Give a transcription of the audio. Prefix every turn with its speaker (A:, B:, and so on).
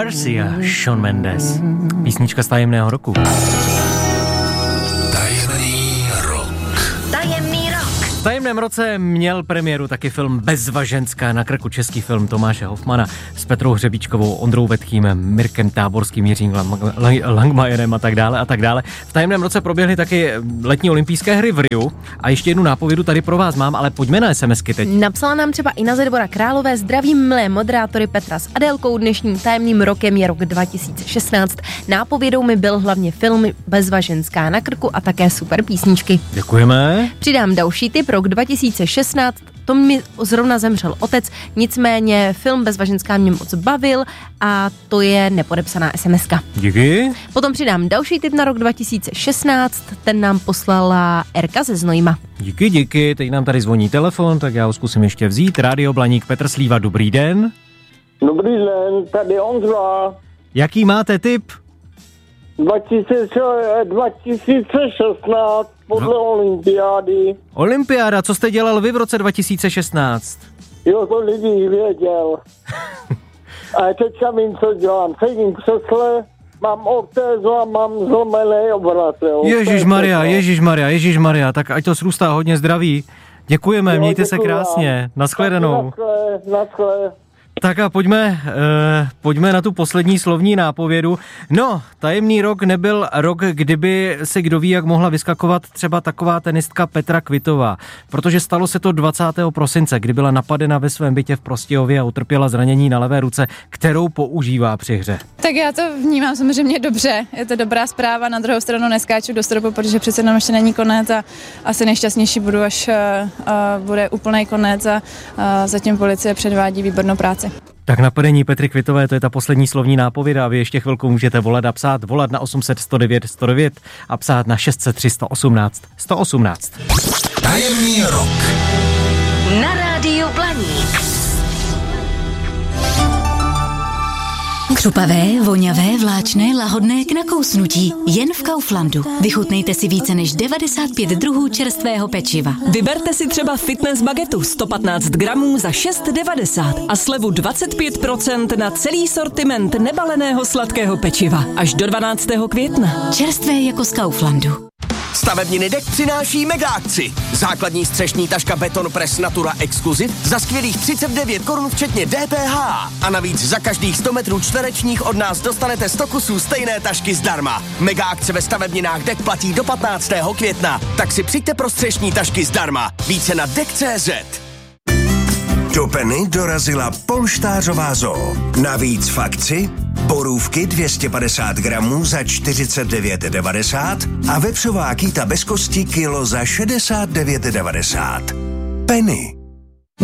A: Mercy a Shawn Mendes. Písnička z Tajemného roku. V Tajemném roce měl premiéru taky film Bezva ženská na krku, český film Tomáše Hofmana s Petrou Hřebíčkovou, Ondrou Vetkým, Mirkem Táborským, Jiřím Langmajerem a tak dále. V Tajemném roce proběhly taky letní olympijské hry v Riu a ještě jednu nápovědu tady pro vás mám, ale pojďme na SMSky teď.
B: Napsala nám třeba Ina ze Dvora Králové: zdravím milé moderátory Petra s Adélkou, dnešním tajemným rokem je rok 2016. Nápovědou mi byl hlavně film Bezva ženská na krku a také super písničky.
A: Děkujeme.
B: Přidám další tip, rok 2016, to mi zrovna zemřel otec, nicméně film Bezva ženská mě moc bavil a to je nepodepsaná SMSka.
A: Díky.
B: Potom přidám další tip na rok 2016, ten nám poslala Erka ze Znojma.
A: Díky, teď nám tady zvoní telefon, tak já ho zkusím ještě vzít. Rádio Blaník, Petr Slíva, dobrý den.
C: Dobrý den, tady Ondra.
A: Jaký máte tip?
C: 2016 podle olympiády.
A: Olympiáda, co jste dělal vy v roce 2016?
C: Jo, to lidi věděl. A teďka vím, co dělám. Sedím v křesle, mám ortézu a mám zlomený obraz. Ježišmarja, tak ať to srůstá, hodně zdraví.
A: Děkujeme, jo, mějte se krásně. Naschledanou.
C: Naschle.
A: Tak a pojďme na tu poslední slovní nápovědu. No, tajemný rok nebyl rok, kdyby se kdo ví, jak mohla vyskakovat třeba taková tenistka Petra Kvitová. Protože stalo se to 20. prosince, kdy byla napadena ve svém bytě v Prostějově a utrpěla zranění na levé ruce, kterou používá při hře.
D: Tak já to vnímám samozřejmě dobře. Je to dobrá zpráva, na druhou stranu neskáču do stropu, protože přece nám ještě není konec a asi nejšťastnější budu, až bude úplný konec a zatím policie předvádí výbornou práci.
A: Tak napadení Petry Kvitové, to je ta poslední slovní nápověda a vy ještě chvilku můžete volat a psát, volat na 800 109 109 a psát na 603 118 118.
E: Tajemný rok
F: na rádiu Blaník.
G: Křupavé, voňavé, vláčné, lahodné k nakousnutí. Jen v Kauflandu. Vychutnejte si více než 95 druhů čerstvého pečiva.
H: Vyberte si třeba fitness bagetu 115 gramů za 6,90 a slevu 25% na celý sortiment nebaleného sladkého pečiva. Až do 12. května.
G: Čerstvé jako z Kauflandu.
I: Stavebniny DEK přináší mega akci. Základní střešní taška Beton Press Natura Exclusive za skvělých 39 korun včetně DPH. A navíc za každých 100 metrů čtverečních od nás dostanete 100 kusů stejné tašky zdarma. Mega akce ve stavebninách DEK platí do 15. května. Tak si přijďte pro střešní tašky zdarma. Více na DEK.cz.
E: Do Penny dorazila polštářová zoo. Navíc v akci borůvky 250 gramů za 49,90 a vepřová kýta bez kosti kilo za 69,90. Penny.